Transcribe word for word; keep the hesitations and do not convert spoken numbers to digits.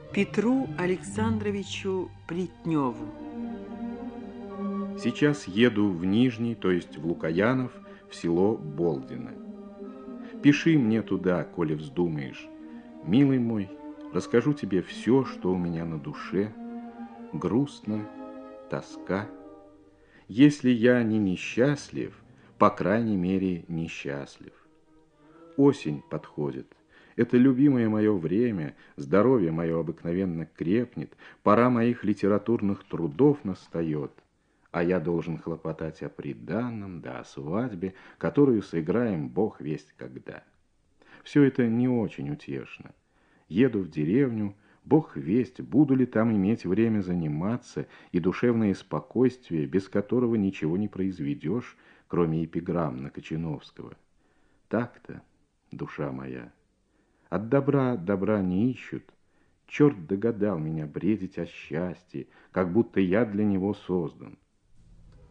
Петру Александровичу Плетневу. Сейчас еду в Нижний, то есть в Лукоянов, в село Болдино. Пиши мне туда, коли вздумаешь. Милый мой, расскажу тебе все, что у меня на душе. Грустно, тоска. Если я не несчастлив, по крайней мере, несчастлив. Осень подходит. Это любимое мое время, здоровье мое обыкновенно крепнет, пора моих литературных трудов настает, а я должен хлопотать о приданом, да о свадьбе, которую сыграем бог весть когда. Все это не очень утешно. Еду в деревню, бог весть, буду ли там иметь время заниматься и душевное спокойствие, без которого ничего не произведешь, кроме эпиграмм на Кочиновского. Так-то, душа моя. От добра добра не ищут. Черт догадал меня бредить о счастье, как будто я для него создан.